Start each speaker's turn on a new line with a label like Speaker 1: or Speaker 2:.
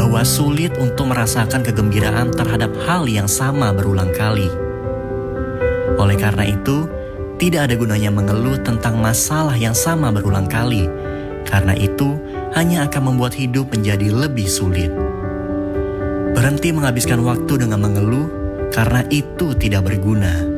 Speaker 1: bahwa sulit untuk merasakan kegembiraan terhadap hal yang sama berulang kali. Oleh karena itu, tidak ada gunanya mengeluh tentang masalah yang sama berulang kali, karena itu hanya akan membuat hidup menjadi lebih sulit. Berhenti menghabiskan waktu dengan mengeluh, karena itu tidak berguna.